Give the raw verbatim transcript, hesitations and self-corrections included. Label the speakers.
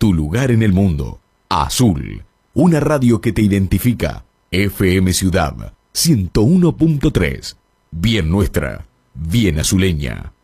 Speaker 1: tu lugar en el mundo. Azul, una radio que te identifica. F M Ciudad ciento uno punto tres. Bien nuestra, bien azuleña.